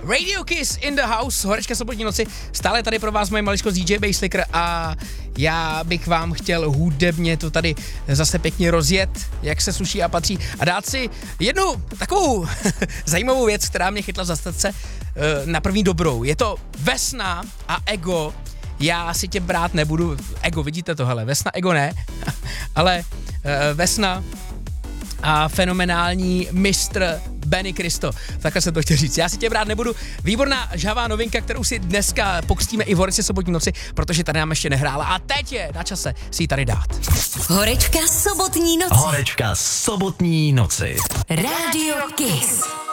Radio Kiss in the house, horečka sobotní noci, stále tady pro vás moje maličko DJ Basslicker a já bych vám chtěl hudebně to tady zase pěkně rozjet, jak se sluší a patří a dát si jednu takovou zajímavou věc, která mě chytla za srdce na první dobrou. Je to Vesna a Ego. Já si tě brát nebudu, Ego, vidíte to, hele, Vesna, Ego ne, ale Vesna a fenomenální mistr Benny Cristo. Takhle jsem to chtěl říct. Já si tě brát nebudu. Výborná žhavá novinka, kterou si dneska pokřtíme i v Horečce sobotní noci, protože tady nám ještě nehrála. A teď je na čase si ji tady dát. Horečka sobotní noci. Horečka sobotní noci. Radio Kiss.